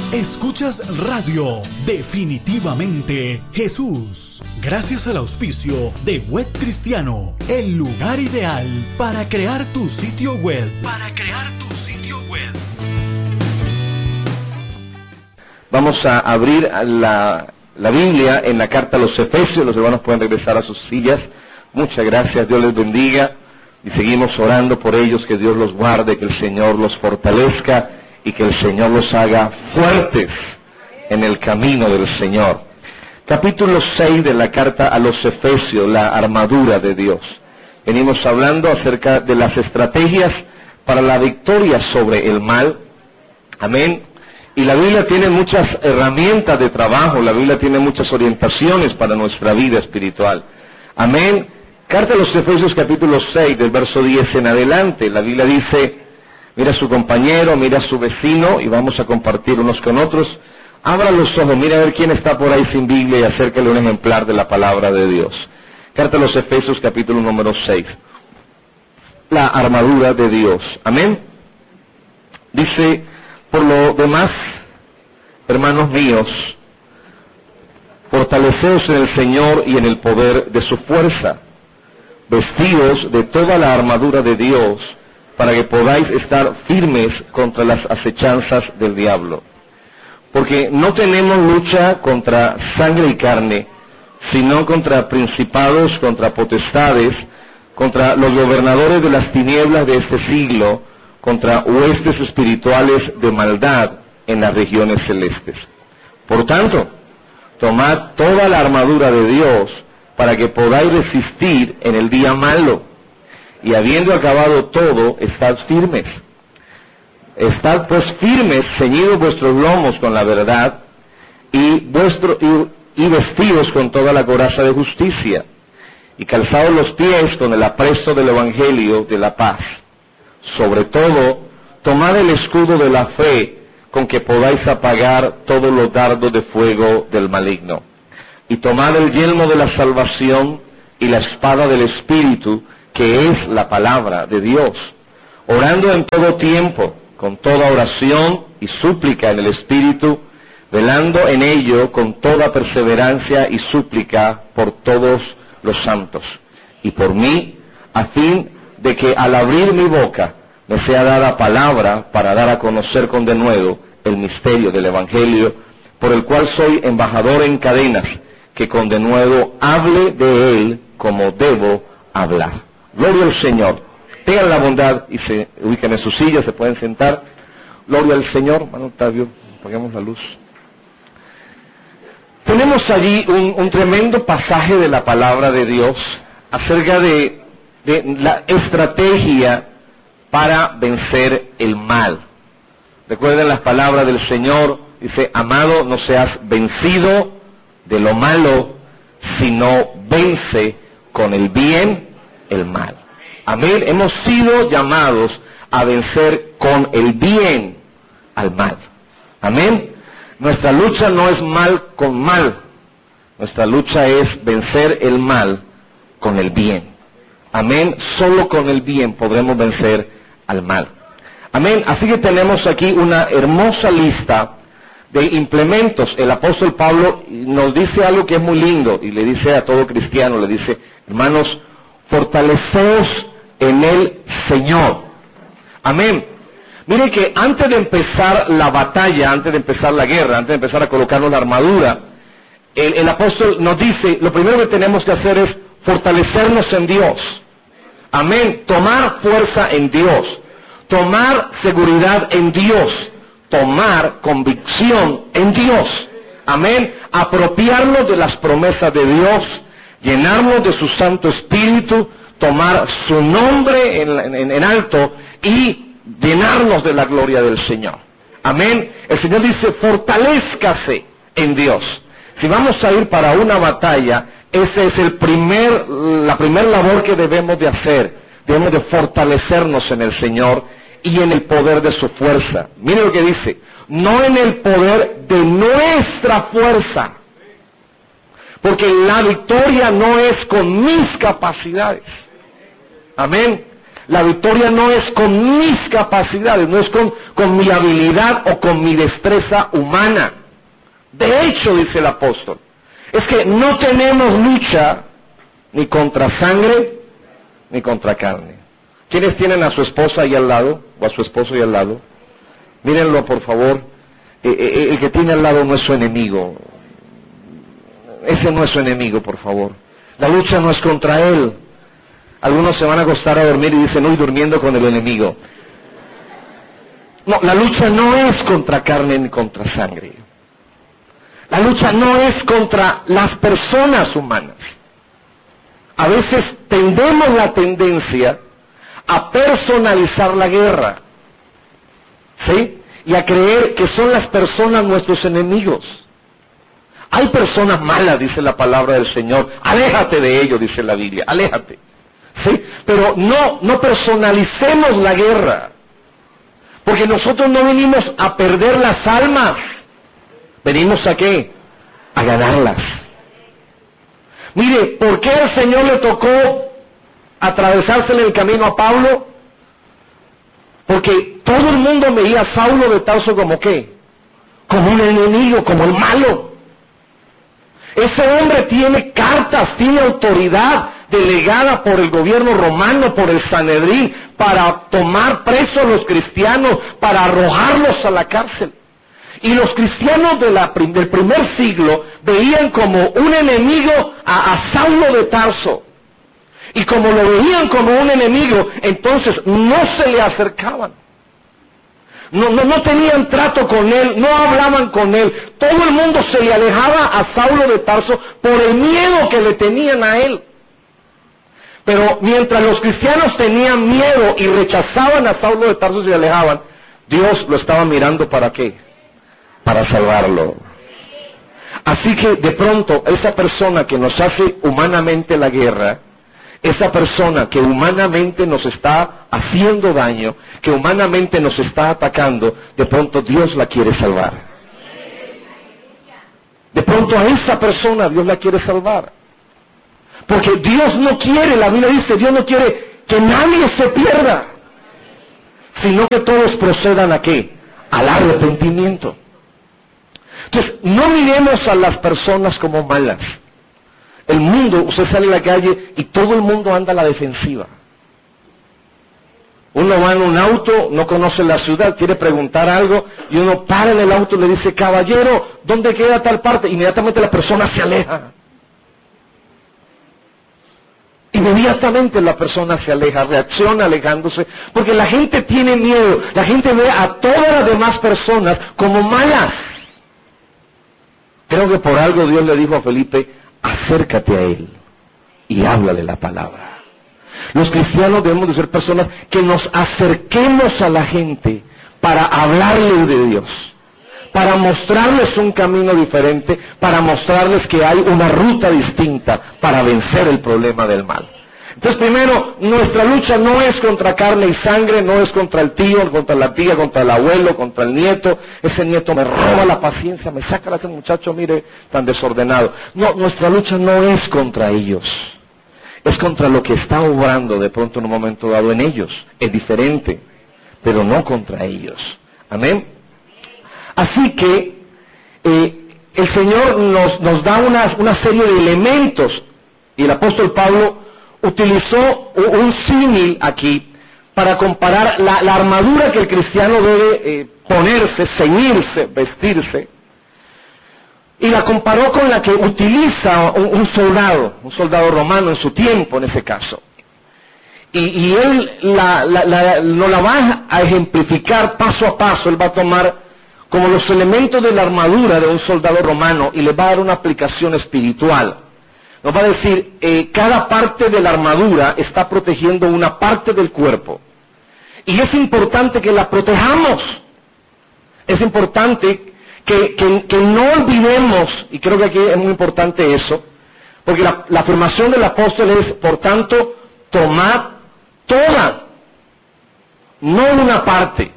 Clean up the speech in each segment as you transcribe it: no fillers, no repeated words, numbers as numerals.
Escuchas Radio Definitivamente Jesús, gracias al auspicio de Web Cristiano, el lugar ideal para crear tu sitio web. Vamos a abrir la Biblia en la carta a los Efesios. Los hermanos pueden regresar a sus sillas. Muchas gracias, Dios les bendiga. Y seguimos orando por ellos, que Dios los guarde, que el Señor los fortalezca y que el Señor los haga fuertes en el camino del Señor. Capítulo 6 de la carta a los Efesios, la armadura de Dios. Venimos hablando acerca de las estrategias para la victoria sobre el mal. Amén. Y la Biblia tiene muchas herramientas de trabajo, la Biblia tiene muchas orientaciones para nuestra vida espiritual. Amén. Carta a los Efesios capítulo 6, del verso 10 en adelante, la Biblia dice: mira a su compañero, mira a su vecino, y vamos a compartir unos con otros. Abra los ojos, mira a ver quién está por ahí sin Biblia y acércale un ejemplar de la palabra de Dios. Carta a los Efesios capítulo número 6. La armadura de Dios. Amén. Dice: por lo demás, hermanos míos, fortaleceos en el Señor y en el poder de su fuerza, vestidos de toda la armadura de Dios, para que podáis estar firmes contra las acechanzas del diablo. Porque no tenemos lucha contra sangre y carne, sino contra principados, contra potestades, contra los gobernadores de las tinieblas de este siglo, contra huestes espirituales de maldad en las regiones celestes. Por tanto, tomad toda la armadura de Dios para que podáis resistir en el día malo, y habiendo acabado todo, estad firmes. Estad pues firmes, ceñidos vuestros lomos con la verdad, y vestidos con toda la coraza de justicia, y calzados los pies con el apresto del Evangelio de la paz. Sobre todo, tomad el escudo de la fe, con que podáis apagar todos los dardos de fuego del maligno. Y tomad el yelmo de la salvación y la espada del Espíritu, que es la palabra de Dios, orando en todo tiempo, con toda oración y súplica en el Espíritu, velando en ello con toda perseverancia y súplica por todos los santos, y por mí, a fin de que al abrir mi boca me sea dada palabra para dar a conocer con denuedo el misterio del Evangelio, por el cual soy embajador en cadenas, que con denuedo hable de él como debo hablar. Gloria al Señor. Tengan la bondad y se ubiquen en sus sillas, se pueden sentar. Gloria al Señor. Hermano Octavio, apagamos la luz. Tenemos allí un tremendo pasaje de la palabra de Dios acerca de la estrategia para vencer el mal. Recuerden las palabras del Señor, dice: amado, no seas vencido de lo malo, sino vence con el bien el mal. Amén. Hemos sido llamados a vencer con el bien al mal. Amén. Nuestra lucha no es mal con mal. Nuestra lucha es vencer el mal con el bien. Amén. Solo con el bien podremos vencer al mal. Amén. Así que tenemos aquí una hermosa lista de implementos. El apóstol Pablo nos dice algo que es muy lindo, y le dice a todo cristiano, le dice: hermanos, fortaleceos en el Señor. Amén. Mire que antes de empezar la batalla, antes de empezar la guerra, antes de empezar a colocarnos la armadura, el apóstol nos dice: lo primero que tenemos que hacer es fortalecernos en Dios. Amén. Tomar fuerza en Dios, tomar seguridad en Dios, tomar convicción en Dios. Amén. Apropiarnos de las promesas de Dios, llenarnos de su Santo Espíritu, tomar su nombre en alto y llenarnos de la gloria del Señor. Amén. El Señor dice: fortalézcase en Dios. Si vamos a ir para una batalla, esa es la primer labor que debemos de hacer. Debemos de fortalecernos en el Señor y en el poder de su fuerza. Mire lo que dice: no en el poder de nuestra fuerza, porque la victoria no es con mis capacidades. Amén. La victoria no es con mis capacidades, no es con mi habilidad o con mi destreza humana. De hecho, dice el apóstol, es que no tenemos lucha ni contra sangre ni contra carne. ¿Quiénes tienen a su esposa ahí al lado o a su esposo ahí al lado? Mírenlo, por favor. El que tiene al lado no es su enemigo. Ese no es su enemigo, por favor. La lucha no es contra él. Algunos se van a acostar a dormir y dicen, hoy durmiendo con el enemigo. No, la lucha no es contra carne ni contra sangre. La lucha no es contra las personas humanas. A veces tenemos la tendencia a personalizar la guerra, ¿sí? Y a creer que son las personas nuestros enemigos. Hay personas malas, dice la palabra del Señor. Aléjate de ellos, dice la Biblia, aléjate. ¿Sí? Pero no personalicemos la guerra. Porque nosotros no venimos a perder las almas. ¿Venimos a qué? A ganarlas. Mire, ¿por qué al Señor le tocó atravesársele el camino a Pablo? Porque todo el mundo veía a Saulo de Tarso como ¿qué? Como un enemigo, como el malo. Ese hombre tiene cartas, tiene autoridad delegada por el gobierno romano, por el Sanedrín, para tomar presos a los cristianos, para arrojarlos a la cárcel. Y los cristianos del primer siglo veían como un enemigo a Saulo de Tarso. Y como lo veían como un enemigo, entonces no se le acercaban. No tenían trato con él, no hablaban con él. Todo el mundo se le alejaba a Saulo de Tarso por el miedo que le tenían a él. Pero mientras los cristianos tenían miedo y rechazaban a Saulo de Tarso y se alejaban, Dios lo estaba mirando ¿para qué? Para salvarlo. Así que de pronto esa persona que nos hace humanamente la guerra, esa persona que humanamente nos está haciendo daño, que humanamente nos está atacando, de pronto Dios la quiere salvar. De pronto a esa persona Dios la quiere salvar. Porque Dios no quiere, la Biblia dice, Dios no quiere que nadie se pierda, sino que todos procedan ¿a qué? Al arrepentimiento. Entonces, no miremos a las personas como malas. El mundo, usted sale a la calle y todo el mundo anda a la defensiva. Uno va en un auto, no conoce la ciudad, quiere preguntar algo, y uno para en el auto y le dice, caballero, ¿dónde queda tal parte? Inmediatamente la persona se aleja. Inmediatamente la persona se aleja, reacciona alejándose, porque la gente tiene miedo, la gente ve a todas las demás personas como malas. Creo que por algo Dios le dijo a Felipe, acércate a él y háblale la palabra. Los cristianos debemos de ser personas que nos acerquemos a la gente para hablarles de Dios, para mostrarles un camino diferente, para mostrarles que hay una ruta distinta para vencer el problema del mal. Entonces, primero, nuestra lucha no es contra carne y sangre, no es contra el tío, contra la tía, contra el abuelo, contra el nieto. Ese nieto me roba la paciencia, me saca a ese muchacho, mire, tan desordenado. No, nuestra lucha no es contra ellos. Es contra lo que está obrando de pronto en un momento dado en ellos. Es diferente, pero no contra ellos. Amén. Así que el Señor nos da una serie de elementos, y el apóstol Pablo utilizó un símil aquí para comparar la armadura que el cristiano debe ponerse, ceñirse, vestirse, y la comparó con la que utiliza un soldado romano en su tiempo, en ese caso. Y él no la va a ejemplificar paso a paso. Él va a tomar como los elementos de la armadura de un soldado romano y le va a dar una aplicación espiritual. Nos va a decir, cada parte de la armadura está protegiendo una parte del cuerpo. Y es importante que la protejamos. Es importante que no olvidemos, y creo que aquí es muy importante eso, porque la afirmación del apóstol es, por tanto, tomad toda, no una parte,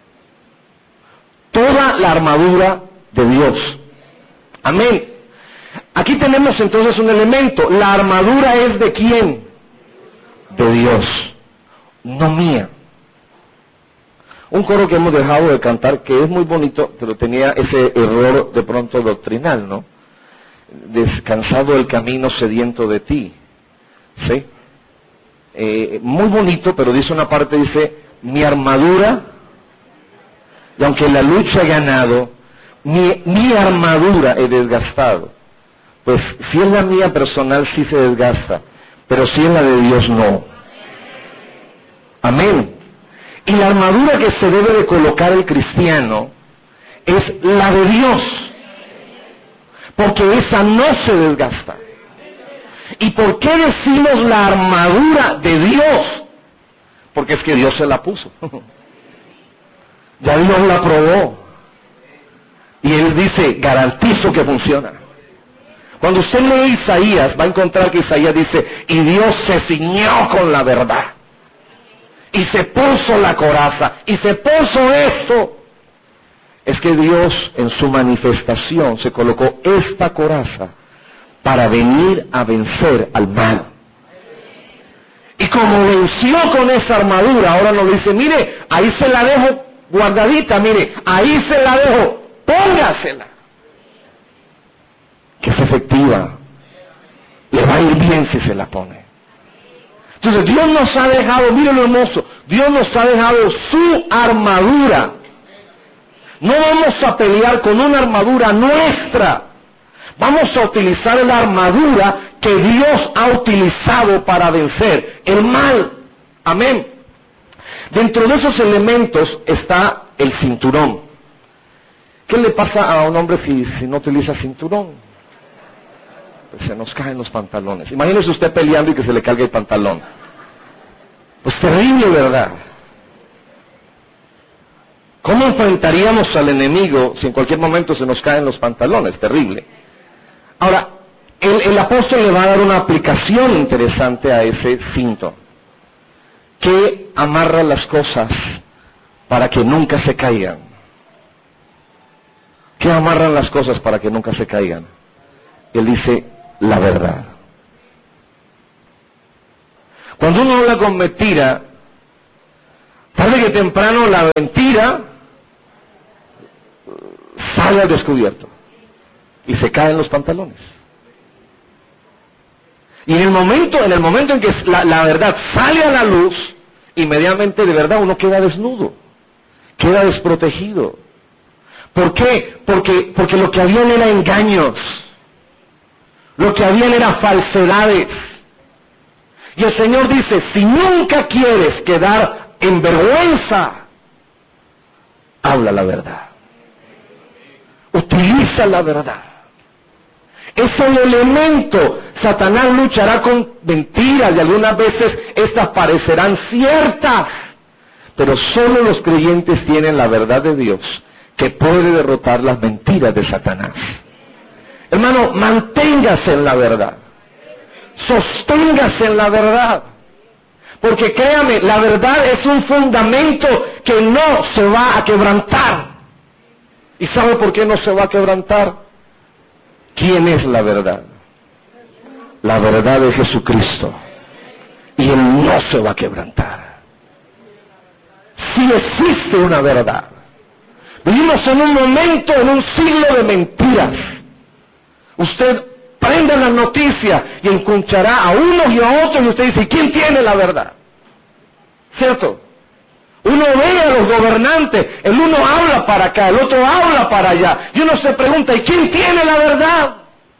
toda la armadura de Dios. Amén. Aquí tenemos entonces un elemento. La armadura es ¿de quién? De Dios. no mía. Un coro que hemos dejado de cantar, que es muy bonito, pero tenía ese error de pronto doctrinal, ¿no? Descansado el camino sediento de ti, ¿sí? Muy bonito, pero dice una parte, dice, mi armadura, y aunque la lucha he ganado, mi armadura he desgastado. Pues si es la mía personal sí se desgasta, pero si es la de Dios no. Amén. Y la armadura que se debe de colocar el cristiano es la de Dios, porque esa no se desgasta. ¿Y por qué decimos la armadura de Dios? Porque es que Dios se la puso. Ya Dios la probó. Y Él dice, garantizo que funciona. Cuando usted lee Isaías, va a encontrar que Isaías dice, y Dios se ciñó con la verdad. Y se puso la coraza, y se puso esto. Es que Dios en su manifestación se colocó esta coraza para venir a vencer al mal. Y como venció con esa armadura, ahora nos dice, mire, ahí se la dejo guardadita, mire, ahí se la dejo, póngasela. Que es efectiva, le va a ir bien si se la pone. Entonces Dios nos ha dejado, mire lo hermoso, Dios nos ha dejado su armadura. No vamos a pelear con una armadura nuestra, vamos a utilizar la armadura que Dios ha utilizado para vencer el mal. Amén. Dentro de esos elementos está el cinturón. ¿Qué le pasa a un hombre si no utiliza cinturón? Pues se nos caen los pantalones. Imagínese usted peleando y que se le caiga el pantalón. Pues terrible, ¿verdad? ¿Cómo enfrentaríamos al enemigo si en cualquier momento se nos caen los pantalones? Terrible. Ahora, el apóstol le va a dar una aplicación interesante a ese cinto, que amarra las cosas para que nunca se caigan. ¿Qué amarran las cosas para que nunca se caigan? Él dice, la verdad. Cuando uno habla con mentira, tarde que temprano la mentira sale al descubierto y se caen los pantalones. Y en el momento en que la verdad sale a la luz, inmediatamente de verdad uno queda desnudo, queda desprotegido. ¿Por qué? Porque lo que habían era engaños, lo que habían era falsedades. Y el Señor dice, si nunca quieres quedar en vergüenza, habla la verdad. Utiliza la verdad. Es el elemento. Satanás luchará con mentiras y algunas veces estas parecerán ciertas, pero solo los creyentes tienen la verdad de Dios que puede derrotar las mentiras de Satanás. Hermano, manténgase en la verdad. Sosténgase en la verdad. Porque créame, la verdad es un fundamento que no se va a quebrantar. ¿Y sabe por qué no se va a quebrantar? ¿Quién es la verdad? La verdad es Jesucristo. Y Él no se va a quebrantar. Sí existe una verdad. Vivimos en un momento, en un siglo de mentiras. Usted prende las noticias y escuchará a unos y a otros y usted dice, ¿quién tiene la verdad? ¿Cierto? Uno ve a los gobernantes, el uno habla para acá, el otro habla para allá, y uno se pregunta, ¿y quién tiene la verdad?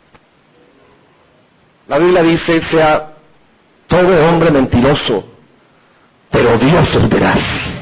La Biblia dice, sea todo hombre mentiroso, pero Dios es veraz.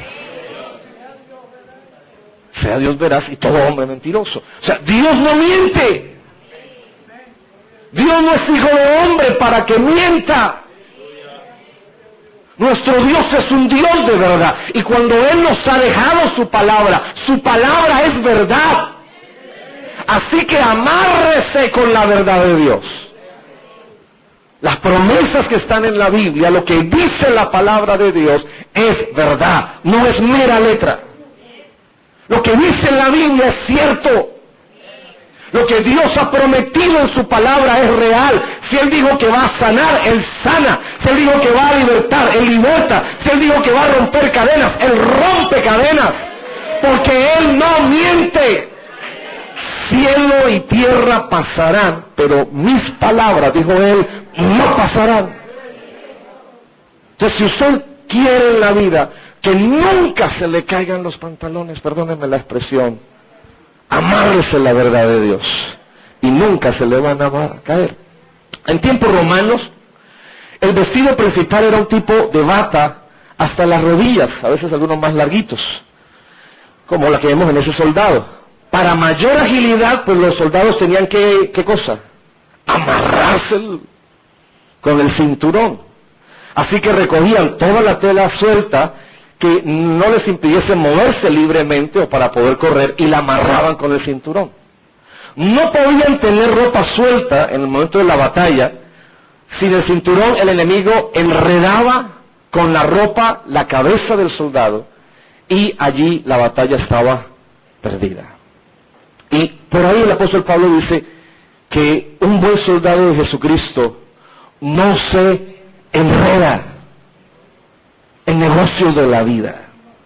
Sea Dios veraz y todo hombre mentiroso. O sea, Dios no miente. Dios no es hijo de hombre para que mienta. Nuestro Dios es un Dios de verdad. Y cuando Él nos ha dejado su palabra es verdad. Así que amárrese con la verdad de Dios. Las promesas que están en la Biblia, lo que dice la palabra de Dios, es verdad, no es mera letra. Lo que dice en la Biblia es cierto. Lo que Dios ha prometido en su palabra es real. Si Él dijo que va a sanar, Él sana. Si Él dijo que va a libertar, Él liberta. Si Él dijo que va a romper cadenas, Él rompe cadenas. Porque Él no miente. Cielo y tierra pasarán, pero mis palabras, dijo Él, no pasarán. Entonces, si usted quiere en la vida que nunca se le caigan los pantalones, perdónenme la expresión, amárrese la verdad de Dios y nunca se le van a caer. En tiempos romanos, el vestido principal era un tipo de bata hasta las rodillas, a veces algunos más larguitos, como la que vemos en ese soldado. Para mayor agilidad, pues los soldados tenían que, ¿qué cosa? Amarrarse con el cinturón. Así que recogían toda la tela suelta que no les impidiese moverse libremente o para poder correr y la amarraban con el cinturón. No podían tener ropa suelta en el momento de la batalla. Sin el cinturón, el enemigo enredaba con la ropa la cabeza del soldado y allí la batalla estaba perdida. Y por ahí el apóstol Pablo dice que un buen soldado de Jesucristo no se enreda en negocios de la vida.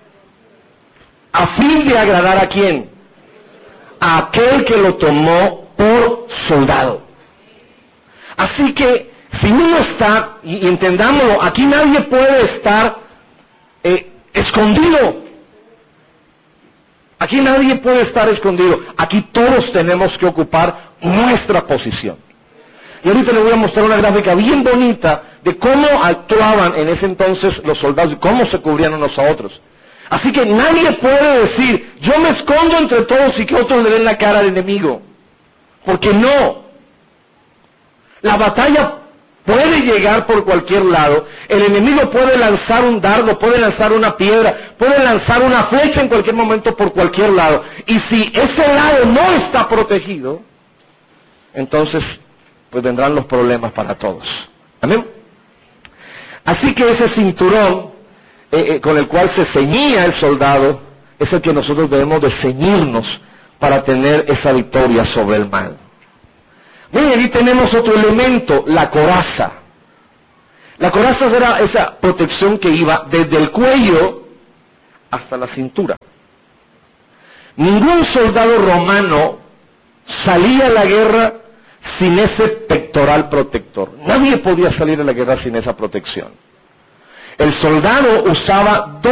¿A fin de agradar a quién? A aquel que lo tomó por soldado. Así que si uno está, y entendámoslo, aquí nadie puede estar escondido. Aquí nadie puede estar escondido. Aquí todos tenemos que ocupar nuestra posición. Y ahorita les voy a mostrar una gráfica bien bonita de cómo actuaban en ese entonces los soldados y cómo se cubrían unos a otros. Así que nadie puede decir, yo me escondo entre todos y que otros le den la cara al enemigo. Porque no. La batalla puede llegar por cualquier lado. El enemigo puede lanzar un dardo, puede lanzar una piedra, puede lanzar una flecha en cualquier momento por cualquier lado. Y si ese lado no está protegido, entonces pues vendrán los problemas para todos. ¿Amén? Así que ese cinturón con el cual se ceñía el soldado es el que nosotros debemos de ceñirnos para tener esa victoria sobre el mal. Bien, aquí tenemos otro elemento, la coraza. La coraza era esa protección que iba desde el cuello hasta la cintura. Ningún soldado romano salía a la guerra sin ese pectoral protector. Nadie podía salir a la guerra sin esa protección. El soldado usaba